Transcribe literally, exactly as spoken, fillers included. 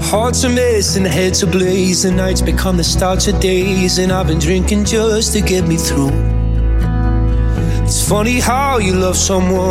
Hearts are missing, heads are blaze. The nights become the start of days, and I've been drinking just to get me through. It's funny how you love someone